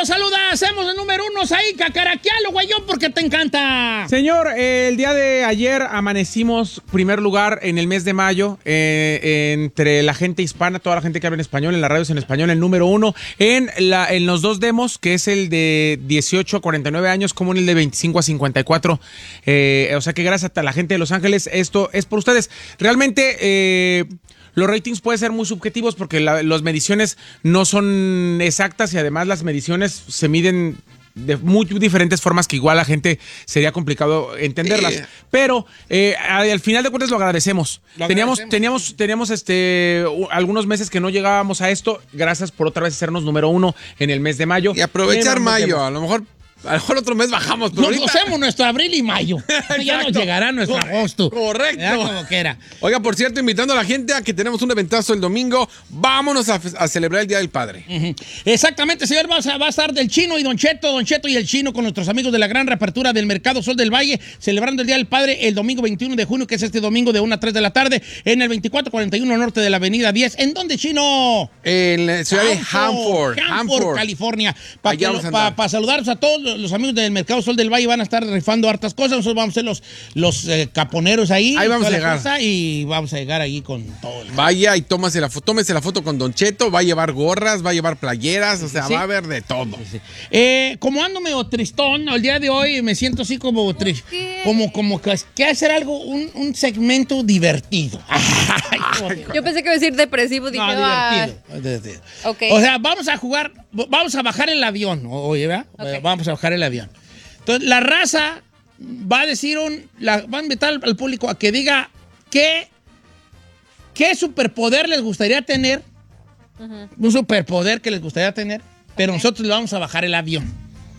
nos saluda, hacemos el número uno ahí, cacaraquealo, güeyón, porque te encanta. Señor, el día de ayer amanecimos primer lugar en el mes de mayo entre la gente hispana, toda la gente que habla en español, en las radios en español, el número uno en los dos demos, que es el de 18 a 49 años, como en el de 25 a 54. O sea que gracias a la gente de Los Ángeles, esto es por ustedes. Realmente los ratings pueden ser muy subjetivos porque las mediciones no son exactas y además las mediciones se miden de muy diferentes formas que igual a la gente sería complicado entenderlas. Pero al final de cuentas lo agradecemos. Teníamos algunos meses que no llegábamos a esto. Gracias por otra vez hacernos número uno en el mes de mayo. Y aprovechar mayo, a lo mejor otro mes bajamos, pero nos gocemos nuestro abril y mayo. Ya nos llegará nuestro agosto. Correcto. Como quiera. Oiga, por cierto, invitando a la gente a que tenemos un eventazo el domingo. Vámonos a celebrar el Día del Padre. Exactamente, señor. Va a estar del Chino y Don Cheto y el Chino con nuestros amigos de la gran reapertura del Mercado Sol del Valle, celebrando el Día del Padre el domingo 21 de junio, que es este domingo de 1 a 3 de la tarde, en el 2441 norte de la avenida 10. ¿En dónde, Chino? En la ciudad de Hanford, California. Para saludarlos a todos los amigos del Mercado Sol del Valle, van a estar rifando hartas cosas. Nosotros vamos a ser los caponeros ahí. Ahí vamos a llegar. Y vamos a llegar ahí con todo. Vaya y tómese la foto con Don Cheto. Va a llevar gorras, va a llevar playeras, o sea, va a haber de todo. Como ando medio tristón, el día de hoy me siento así como como que hacer algo, un segmento divertido. Yo pensé que iba a decir depresivo. Dije, divertido. Okay. O sea, vamos a bajar el avión, oye, ¿verdad? Okay. Vamos a bajar el avión. Entonces, la raza va a decir va a invitar al público a que diga qué superpoder les gustaría tener, un superpoder que les gustaría tener, pero nosotros le vamos a bajar el avión.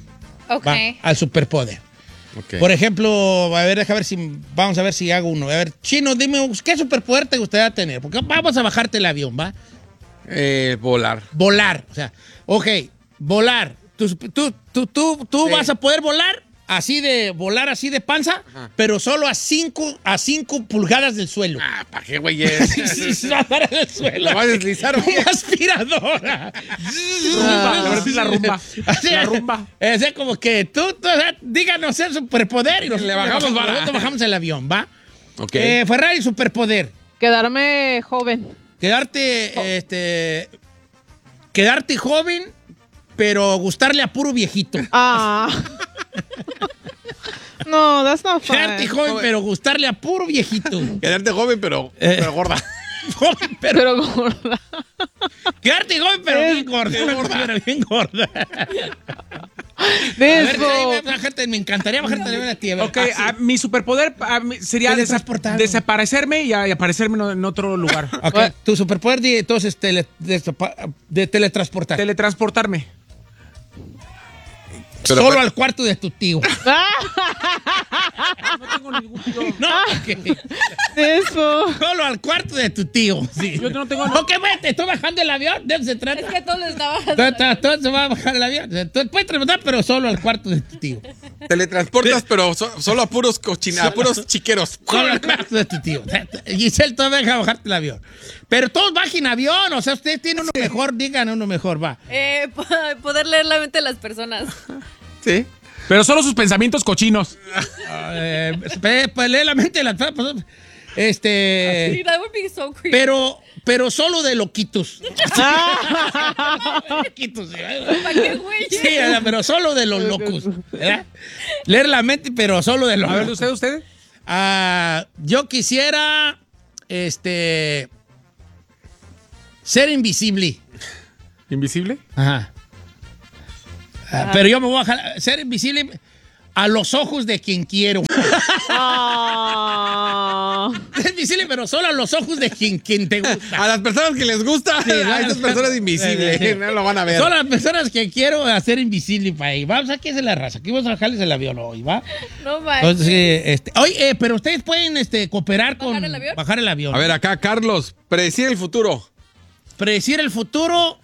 Al superpoder. Okay. Por ejemplo, vamos a ver si hago uno. A ver, Chino, dime, ¿qué superpoder te gustaría tener? Porque vamos a bajarte el avión, ¿va? Volar. Volar, o sea, volar. ¿Tú vas a poder volar así de panza, pero solo a 5 pulgadas del suelo. ¿Para qué, güey? del suelo. La va a deslizar. Una aspiradora. La rumba. O sea, como que tú díganos el superpoder y le bajamos el avión, ¿va? Ok. Ferrari, superpoder. Quedarme joven. Quedarte joven, pero gustarle a puro viejito. No, that's not fun. Quedarte joven, pero gustarle a puro viejito. Quedarte joven, pero gorda. Joven, pero gorda. Quedarte joven, pero bien gorda. Me encantaría bajarte de ti. Ok, mi superpoder sería desaparecerme y aparecerme en otro lugar. Okay. Tu superpoder, entonces, de teletransportar. Teletransportarme. Pero solo al cuarto de tu tío. No tengo ningún tío. No, okay. Eso. Solo al cuarto de tu tío. Sí. Yo no tengo. Ok, vete, estoy bajando el avión. ¿De eso se trata? Es que todo le está bajando. Todo se va a bajar el avión. Entonces, puedes transportar, pero solo al cuarto de tu tío. Teletransportas, pero solo a puros chiqueros. Solo al cuarto de tu tío. Giselle, todo deja bajarte el avión. Pero todos bajen avión. O sea, usted tiene uno mejor, digan uno mejor, va. Poder leer la mente de las personas. Sí. Pero solo sus pensamientos cochinos. Pues lee la mente de las personas. That would be so creepy. Pero solo de loquitos. Loquitos, ¿sí? ¿Para qué, güey? Sí, pero solo de los locos. ¿Verdad? Leer la mente, pero solo de los locos. A ver, ¿usted? Yo quisiera ser invisible. ¿Invisible? Ajá. Pero yo me voy a ser invisible a los ojos de quien quiero. Ser invisible, pero solo a los ojos de quien te gusta. A las personas que les gusta, sí, a esas personas invisibles. No lo van a ver. Solo a las personas que quiero hacer invisible para ahí. Vamos, aquí es la raza. Aquí vamos a bajarles el avión hoy, ¿va? No manches. Entonces, oye, pero ustedes pueden cooperar con bajar el avión. A ver, acá, Carlos, predecir el futuro. Predecir el futuro,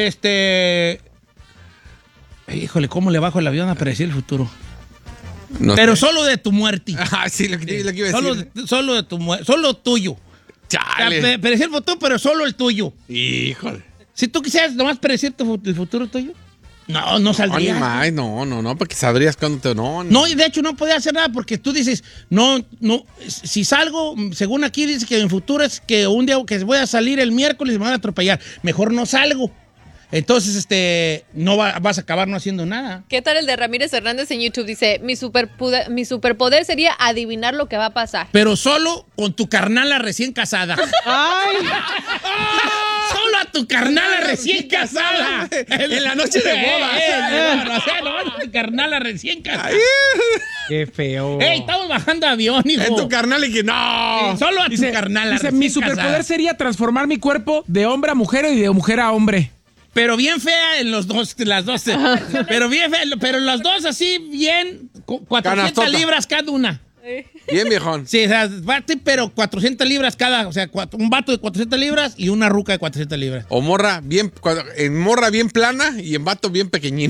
híjole, ¿cómo le bajo el avión a predecir el futuro? No pero sé. solo de tu muerte. Sí, lo que iba a decir. Solo de tu muerte, solo tuyo. Chale. Predecir el futuro, pero solo el tuyo. Híjole. Si tú quisieras nomás predecir el futuro tuyo. No saldría. No, porque sabrías cuándo te... No, y de hecho no podía hacer nada porque tú dices, no, si salgo, según aquí dice que en futuro es que un día que voy a salir el miércoles me van a atropellar, mejor no salgo. Entonces, no vas a acabar no haciendo nada. ¿Qué tal el de Ramírez Hernández en YouTube? Dice, mi superpoder sería adivinar lo que va a pasar. Pero solo con tu carnala recién casada. ¡Ay! Solo a tu carnala recién casada. En la noche de bodas. No, tu carnala recién casada. ¡Qué feo! ¡Ey, estamos bajando avión, hijo! En tu carnal y que no. Solo a tu carnala Dice, recién mi superpoder casada. sería transformar mi cuerpo de hombre a mujer y de mujer a hombre. Pero bien fea en las dos. Pero bien fea, pero las dos así bien, 400 Canastota. libras cada una. Bien, viejón. Sí, o sea, pero 400 libras cada, o sea, un vato de 400 libras y una ruca de 400 libras. O morra bien, en morra bien plana y en vato bien pequeñín.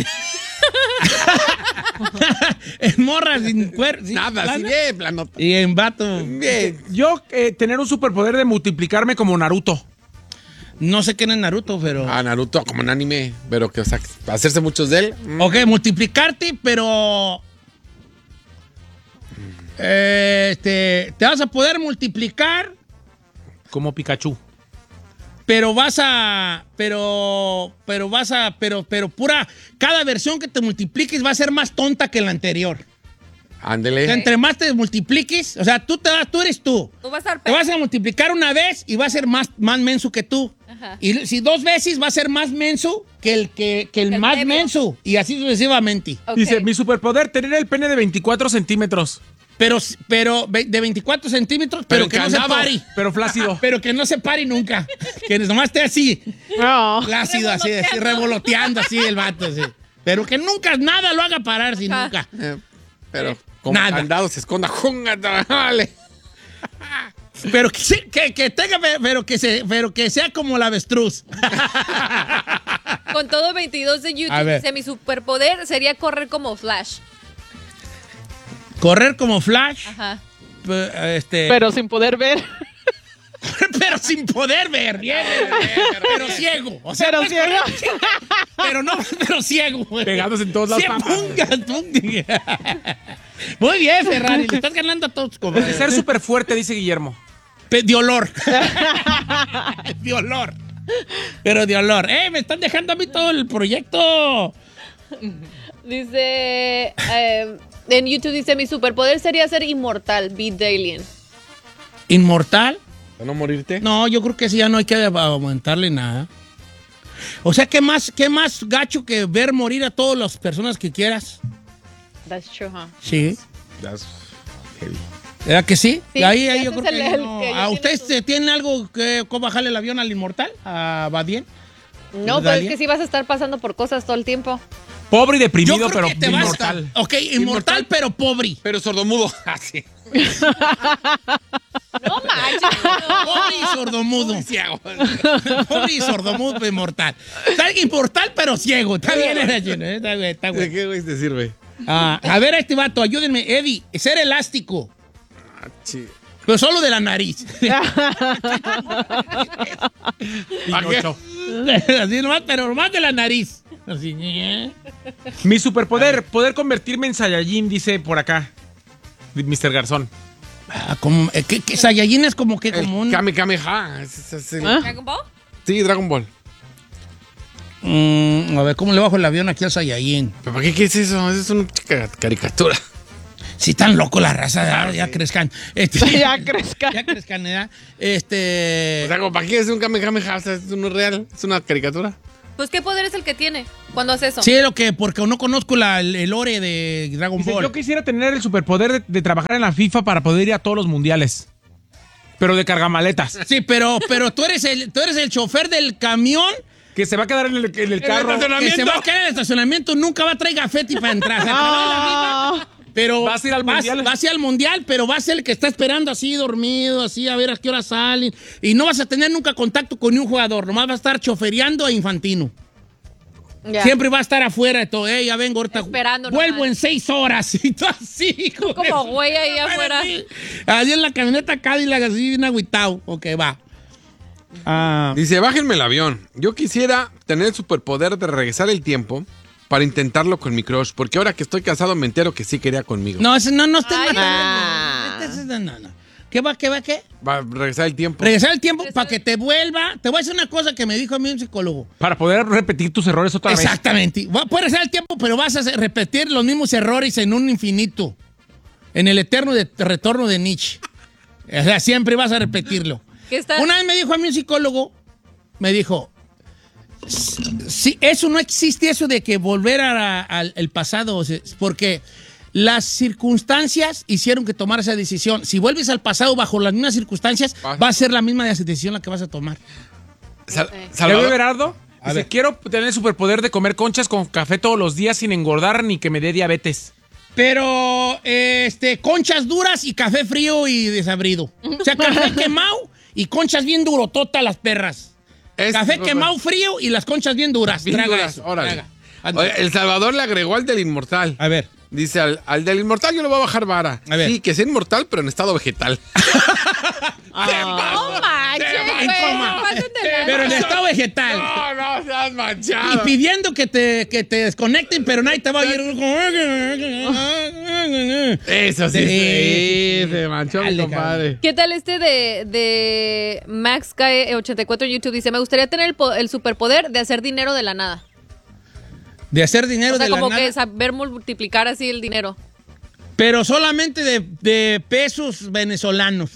En morra sin cuerpo. Nada, así bien plano. Y en vato. Bien. Yo tener un superpoder de multiplicarme como Naruto. No sé quién es Naruto, pero. Naruto como un anime, pero que, o sea, hacerse muchos de él. Ok, multiplicarte, pero. Te vas a poder multiplicar, Como Pikachu. pero pura. Cada versión que te multipliques va a ser más tonta que la anterior. Ándele. O sea, entre más te multipliques, o sea, tú eres tú. Tú vas a estar Te vas a multiplicar una vez y va a ser más menso que tú. Ajá. Y si 2 veces va a ser más menso que el más medio. menso. Y así sucesivamente. Ok. Dice, mi superpoder, tener el pene de 24 centímetros. Pero de 24 centímetros, pero que no se encandado. pare. Pero flácido. Pero que no se pare nunca. Que nomás esté así, No. plácido, así, revoloteando así el vato. Así. Pero que nunca nada lo haga parar, si Ajá. nunca. Pero como Nada. candado se esconda. Júngata, vale. Pero que, que tenga, pero que sea como la avestruz. Con todo 22 de A YouTube, ver. dice, mi superpoder sería correr como Flash. Correr como Flash. Ajá. Pero sin poder ver. Pero sin poder ver, bien, pero ciego. O sea, Pero pues, ciego. pero ciego. güey. Pegados en todos lados. Muy bien, Ferrari, le estás ganando a todos. De ser súper fuerte, dice Guillermo. De olor. De olor. Pero de olor. Me están dejando a mí todo el proyecto. Dice, en YouTube dice, mi superpoder sería ser inmortal, beat the alien. ¿Inmortal? ¿Para no morirte? No, yo creo que sí, ya no hay que aumentarle nada. O sea, ¿qué más gacho que ver morir a todas las personas que quieras? That's true, huh? Sí. That's heavy. ¿Verdad que sí? Sí, Ahí ese yo es creo que el no. que yo ¿A tiene ustedes tienen algo que cómo bajarle el avión al inmortal? ¿A Badien? No, pero es que sí vas a estar pasando por cosas todo el tiempo. Pobre y deprimido, Yo creo pero que te vas a- inmortal. Ok, inmortal, pero pobre. Pero sordomudo. Así. No manches. Pobre y sordomudo. Pobre y sordomudo inmortal. Está inmortal, pero ciego. Está bien, está bien, está ¿De bien. qué güey te sirve? A ver a este vato, ayúdenme. Eddie, ser elástico, Sí. pero solo de la nariz. Pinocho. Así nomás, pero nomás de la nariz. Así. Mi superpoder, poder convertirme en Saiyajin, dice por acá. Mr. Garzón. Como, Saiyajin es como que El como un... Kamehameha. Es el- ¿Dragon Ball? Sí, Dragon Ball. A ver, ¿cómo le bajo el avión aquí al Saiyajin? ¿Pero para qué es eso? Eso es una caricatura. Si tan loco la raza, ya crezcan. Ya crezcan. Ya crezcan, ¿verdad? O sea, ¿para qué es un Kamehameha? O sea, ¿es no es real? ¿Es una caricatura? Pues, ¿qué poder es el que tiene cuando hace eso? Sí, porque no conozco el lore de Dragon Dice, Ball. yo quisiera tener el superpoder de trabajar en la FIFA para poder ir a todos los mundiales. Pero de cargamaletas. Sí, pero tú eres el chofer del camión Que se va a quedar en el carro. que se va a quedar en el estacionamiento, nunca va a traer gafeti para entrar. O sea, trabaja en la FIFA, pero ¿Vas a ir al mundial? Vas a ir al mundial, pero va a ser el que está esperando así, dormido, así, a ver a qué hora salen. Y no vas a tener nunca contacto con ni un jugador, nomás va a estar chofereando a Infantino. Ya. Siempre va a estar afuera de todo. Ya vengo ahorita. Esperando Vuelvo nomás. en 6 horas. Y tú así, hijo. Como güey ahí afuera. Allí en la camioneta Cadillac, así bien agüitado. Ok, va. Dice, bájenme el avión. Yo quisiera tener el superpoder de regresar el tiempo para intentarlo con mi crush, porque ahora que estoy casado me entero que sí quería conmigo. No, estés matando. No. ¿Qué va? Va a regresar el tiempo. Regresar el tiempo para que te vuelva. Te voy a decir una cosa que me dijo a mí un psicólogo. Para poder repetir tus errores otra vez. Exactamente. Puedes regresar el tiempo, pero vas a repetir los mismos errores en un infinito. En el eterno retorno de Nietzsche. O sea, siempre vas a repetirlo. Una vez me dijo a mí un psicólogo, me dijo, sí, eso no existe, eso de que volver al pasado, porque las circunstancias hicieron que tomara esa decisión. Si vuelves al pasado bajo las mismas circunstancias, va a ser la misma decisión la que vas a tomar. Salvador Berardo dice, quiero tener el superpoder de comer conchas con café todos los días sin engordar ni que me dé diabetes. Pero, conchas duras y café frío y desabrido. O sea, café quemado y conchas bien durototas las perras. Café quemado frío y las conchas bien duras. Traga eso. Órale. Oye, El Salvador le agregó al del inmortal. A ver. Dice, al del inmortal yo le voy a bajar vara. A ver. Sí, que sea inmortal, pero en estado vegetal. No manches, pero en estado vegetal. No seas manchado. Y pidiendo que te desconecten, pero nadie te va a ir. Eso sí, se manchó mi compadre. ¿Qué tal de Max K84 en YouTube? Dice, me gustaría tener el superpoder de hacer dinero de la nada. De hacer dinero de la nada. O sea, como que saber multiplicar así el dinero. Pero solamente de pesos venezolanos.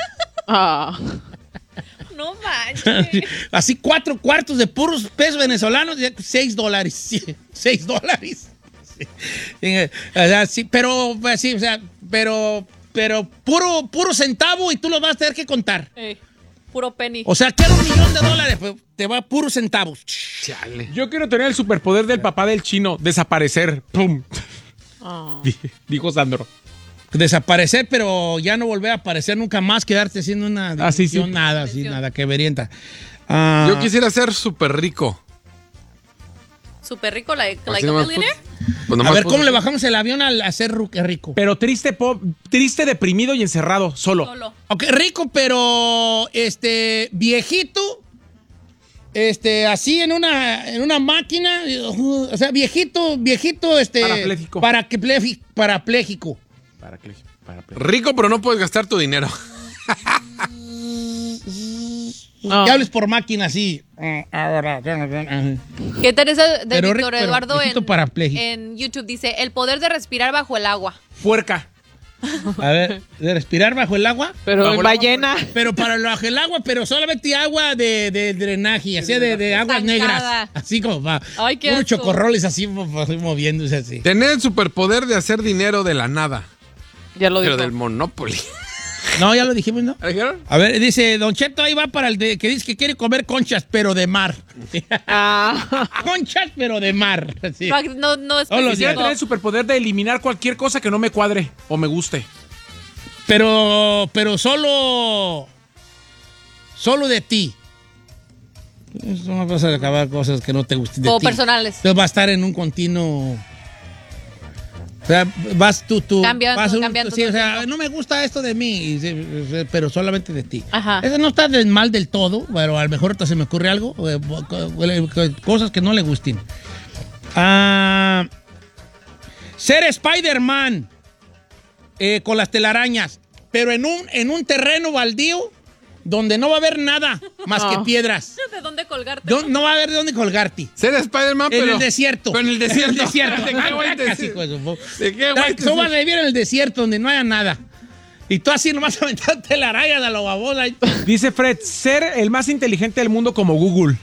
No manches. Así 4 cuartos de puros pesos venezolanos, $6. $6. Sí. O sea, sí, pero sí, o sea, pero puro centavo y tú lo vas a tener que contar. Puro penny. O sea, quiero $1 millón, pues te va puros centavos. Chale. Yo quiero tener el superpoder del papá del chino, desaparecer. ¡Pum! Dijo Sandro. Desaparecer, pero ya no volver a aparecer nunca más, quedarte haciendo una sí. nada que verienta. Yo quisiera ser súper rico. ¿Súper rico, like a billionaire? Pues a ver, ¿cómo le bajamos el avión a ser rico? Pero triste, deprimido y encerrado, solo. Ok, rico, pero viejito, así en una máquina, o sea, viejito, parapléjico. Rico, pero no puedes gastar tu dinero. Que hables por máquina, sí. ¿Qué tal esa de Víctor Eduardo en YouTube? Dice, el poder de respirar bajo el agua. Puerca. A ver, ¿de respirar bajo el agua? Pero en ballena. Pero bajo el agua, pero solamente agua de drenaje, así de aguas negras. Así como va. Ay, qué unos chocorroles así moviéndose así. Tener el superpoder de hacer dinero de la nada. Ya lo dijo. Pero del Monopoly. No, ya lo dijimos, ¿no? ¿Lo dijeron? A ver, dice, Don Cheto, ahí va para el que dice que quiere comer conchas, pero de mar. Conchas, pero de mar. Sí. No es Quisiera tener el superpoder de eliminar cualquier cosa que no me cuadre o me guste. Pero solo de ti. No vas a acabar cosas que no te gusten de ti. O personales. Entonces va a estar en un continuo. O sea, vas tú. Cambiando. Sí, o sea, no me gusta esto de mí, pero solamente de ti. Ajá. Eso no está mal del todo, pero a lo mejor se me ocurre algo. Cosas que no le gusten. Ser Spider-Man con las telarañas, pero en un terreno baldío donde no va a haber nada más que piedras. ¿De dónde colgarte? No va a haber de dónde colgarte. Ser Spider-Man, pero... En el desierto. Pero en el desierto. ¿De qué güey te ¿De qué güey te Tú vas a vivir en el desierto donde no haya nada. Y tú así nomás aventarte la raya de lo babosa. Dice Fred, ser el más inteligente del mundo como Google.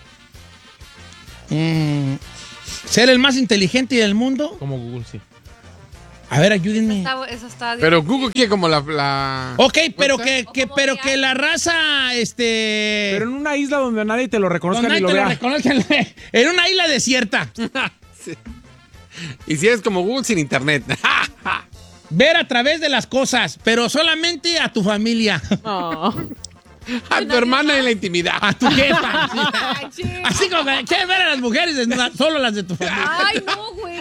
¿Ser el más inteligente del mundo? Como Google, sí. A ver, ayúdenme. Eso está pero Google quiere como la... Ok, pero que la raza, Pero en una isla donde nadie te lo reconozca ni lo vea. En una isla desierta. Sí. Y si eres como Google sin internet. Ver a través de las cosas, pero solamente a tu familia. A tu hermana en la intimidad. A tu jefa. Sí. Así como que quieres ver a las mujeres desnudas, solo las de tu familia. Ay, no, güey.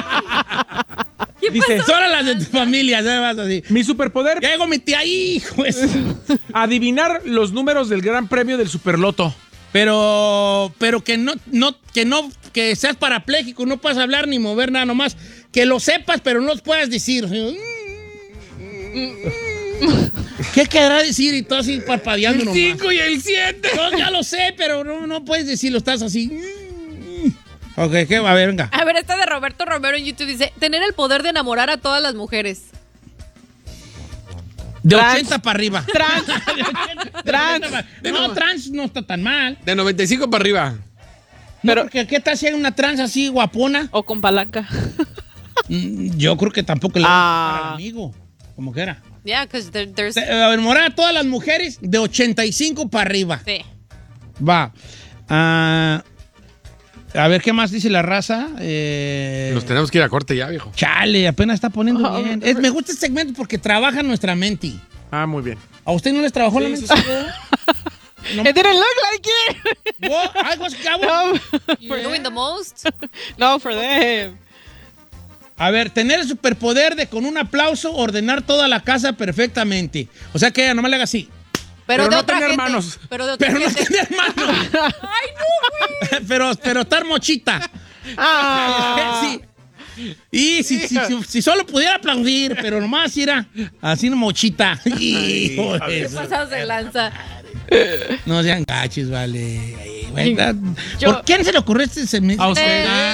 Dice, solo las de tu familia, ¿sabes? Así. Mi superpoder. Llego mi tía, hijo. Adivinar los números del Gran Premio del Superloto. Pero que seas parapléjico, no puedas hablar ni mover nada nomás. Que lo sepas, pero no lo puedas decir. ¿Qué querrá decir? Y todo así parpadeando nomás. El 5 y el 7. No, ya lo sé, pero no puedes decirlo, estás así. Ok, ¿qué? A ver, venga. A ver, esta de Roberto Romero en YouTube dice, tener el poder de enamorar a todas las mujeres. De Trans. 80 para arriba. Trans. No, trans no está tan mal. De 95 para arriba. Pero, ¿qué tal si hay una trans así guapona? O con palanca. Yo creo que tampoco le va a gustar al amigo. Como que era. Yeah, because there's... Enamorar a todas las mujeres de 85 para arriba. Sí. Va. A ver, ¿qué más dice la raza? Nos tenemos que ir a corte ya, viejo. Chale, apenas está poniendo bien. Me gusta este segmento porque trabaja nuestra mente. Ah, muy bien. ¿A usted no les trabajó la mente? No. It didn't look like it. What? I was For doing the most. No, for them. A ver, tener el superpoder de con un aplauso ordenar toda la casa perfectamente. O sea que ella nomás le haga así. Pero de no otra tener gente. manos. Pero de otra Pero no gente. tener manos. Ay, no, güey. pero estar mochita. Ah. Sí. Y si solo pudiera aplaudir, pero nomás era así una mochita. Hijo de ¿Qué eso. pasados de lanza? No sean gachos, vale. Ay, güey, Yo- ¿por quién se le ocurrió este segmento? A usted.